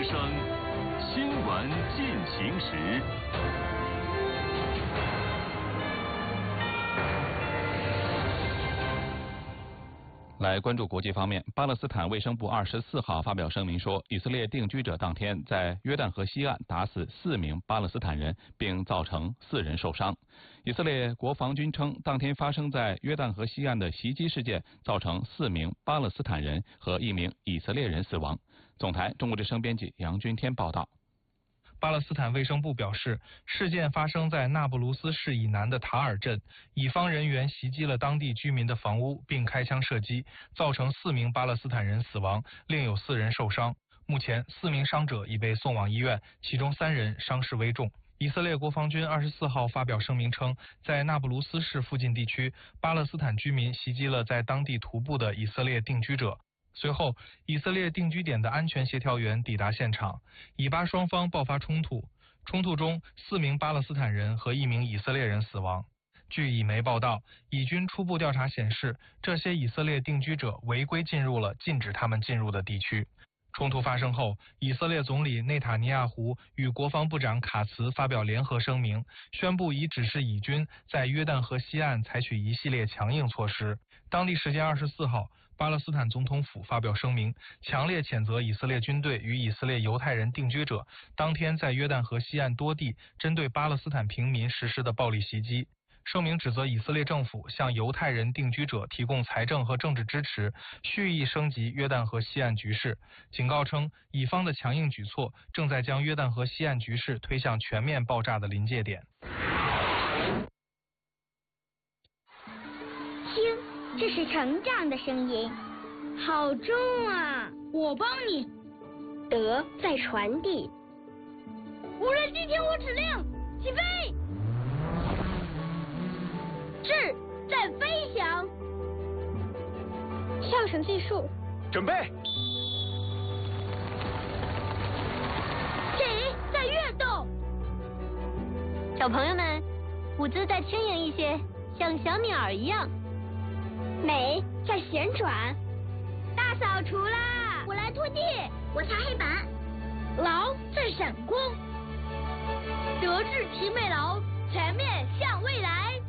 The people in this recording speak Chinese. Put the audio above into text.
声，新闻进行时。 来关注国际方面，巴勒斯坦卫生部24号发表声明说，以色列定居者当天在约旦河西岸打死4名巴勒斯坦人，并造成4人受伤。以色列国防军称，当天发生在约旦河西岸的袭击事件造成4名巴勒斯坦人和1名以色列人死亡。总台中国之声编辑杨军天报道。 巴勒斯坦卫生部表示，事件发生在纳布卢斯市以南的塔尔镇，以方人员袭击了当地居民的房屋，并开枪射击，造成4名巴勒斯坦人死亡，另有4人受伤。目前4名伤者已被送往医院，其中3人伤势危重。以色列国防军24号发表声明称，在纳布卢斯市附近地区，巴勒斯坦居民袭击了在当地徒步的以色列定居者。随后，以色列定居点的安全协调员抵达现场，以巴双方爆发冲突。冲突中，4名巴勒斯坦人和1名以色列人死亡。据以媒报道，以军初步调查显示，这些以色列定居者违规进入了禁止他们进入的地区。冲突发生后，以色列总理内塔尼亚胡与国防部长卡茨发表联合声明，宣布已指示以军在约旦河西岸采取一系列强硬措施。当地时间24号，巴勒斯坦总统府发表声明，强烈谴责以色列军队与以色列犹太人定居者当天在约旦河西岸多地针对巴勒斯坦平民实施的暴力袭击。声明指责以色列政府向犹太人定居者提供财政和政治支持，蓄意升级约旦河西岸局势，警告称以方的强硬举措正在将约旦河西岸局势推向全面爆炸的临界点。 听，这是成长的声音，好重啊！ 我帮你。 德在传递。 无人机听我指令，起飞！智在飞翔。 跳绳计数。 准备。 己在跃动。 小朋友们，舞姿再轻盈一些，像小鸟一样。 美在旋转。 大扫除啦！我来拖地， 我擦黑板。 劳在闪光。德智体美劳，全面向未来。